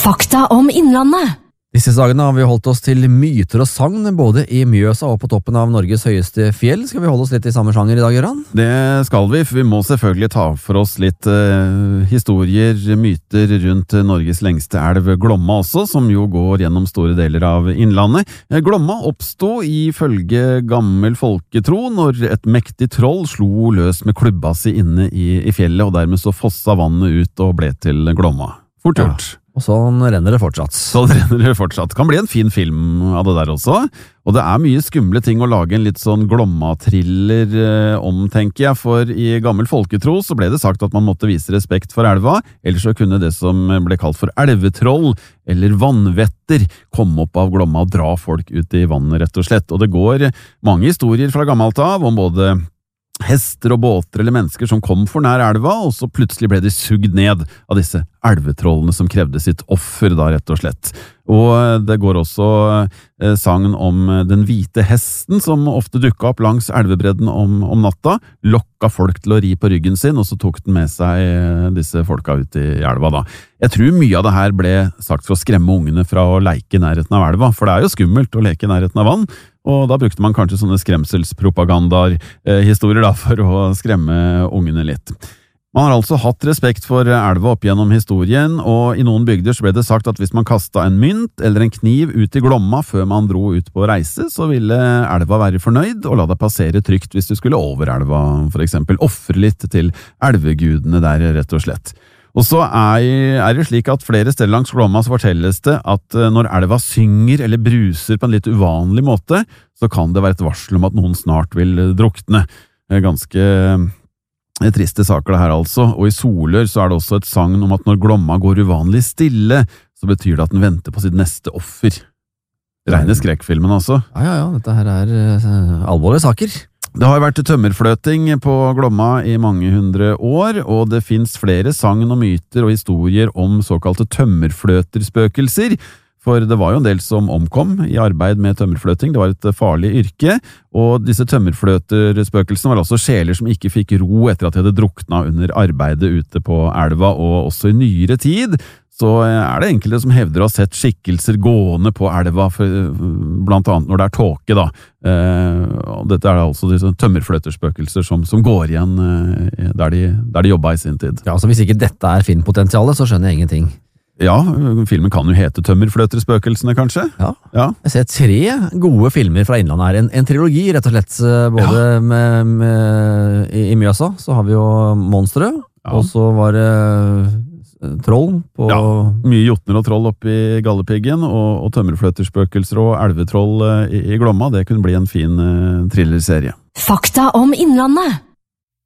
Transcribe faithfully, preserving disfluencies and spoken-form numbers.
Fakta om Innlandet. Disse dagene har vi holdt oss til myter og sagn, både i Mjøsa og på toppen av Norges høyeste fjell. Skal vi holde oss litt i samme sjanger i dag, Gøran? Det skal vi, for vi må selvfølgelig ta for oss litt uh, historier, myter rundt Norges lengste elv, Glomma også, som jo går gjennom store deler av Innlandet. Glomma oppstod ifølge gammel folketro når et mektig troll slo løs med klubba si inne i, i fjellet, og dermed så fossa vannet ut og ble til Glomma. Fort gjort. Ja. Og sånn renner det fortsatt. Så renner det fortsatt. Kan bli en fin film av det der også. Og det er mye skumle ting å lage en litt sånn Glomma-thriller eh, om, tenker jeg. For i gammel folketro så ble det sagt at man måtte vise respekt for elva, ellers så kunne det som ble kalt for elvetroll, eller vannvetter, komme opp av Glomma og dra folk ut i vannet, rett og slett. Og det går mange historier fra gammelt av om både hester og båter eller mennesker som kom for nær elva, og så plutselig ble de sugd ned av disse elvetrollene som krevde sitt offer da, rett og slett. Og det går også eh, sagn om den hvite hesten som ofte dukket opp langs elvebredden om, om natta, lokka folk til å ri på ryggen sin, og så tok den med seg disse folka ut i elva da. Jeg tror mye av det her ble sagt for å skremme ungene fra å leke i nærheten av elva, for det er jo skummelt å leke i nærheten av vann, og da brukte man kanskje sånne skremselspropagandaer, eh, historier da, for å skremme ungene litt. Man har altså hatt respekt for elva opp gjennom historien, og i noen bygder så ble det sagt at hvis man kastet en mynt eller en kniv ut i Glomma før man dro ut på reise, så ville elva være fornøyd og la deg passere trygt hvis du skulle over elva, for eksempel. Offre litt til elvegudene der, rett og slett. Og så er, er det slik at flere steder langs Glomma så fortelles det at når elva synger eller bruser på en litt uvanlig måte, så kan det være et varsel om at noen snart vil drukne. Ganske triste saker det her altså, og i Solør så er det også et sagn om at når Glomma går uvanlig stille, så betyr det at den venter på sitt neste offer. Reine skrekkfilmen altså. Ja, ja, ja, dette her er uh, alvorlige saker. Det har vært tømmerfløting på Glomma i mange hundre år, og det finnes flere sagn og myter og historier om såkalte tømmerfløterspøkelser, for det var jo en del som omkom i arbeid med tømmerfløting. Det var et farlig yrke, og disse tømmerfløterspøkelsene var altså sjeler som ikke fikk ro etter at de hadde drukna under arbeidet ute på elva, og også i nyere tid så er det enkelte som hevder å ha sett skikkelser gående på elva, blant annet når det er tåke da. Og dette er altså disse tømmerfløterspøkelser som, som går igjen der de, der de jobbet i sin tid. Ja, altså hvis ikke dette er filmpotensialet, så skjønner jeg ingenting. Ja, filmen kan jo hete Tømmerfløterspøkelsene, kanskje? Ja. Ja. Jeg ser tre gode filmer fra Innlandet her. En, en trilogi, rett og slett, både ja. med, med, i, i Mjøsa, så har vi jo Monstre, ja. Og så var det troll på... Ja, mye jotner og troll oppe i Gallepiggen, og, og tømmerfløterspøkelser og elvetroll i, i Glomma. Det kunne bli en fin uh, thrillerserie. Fakta om Innlandet.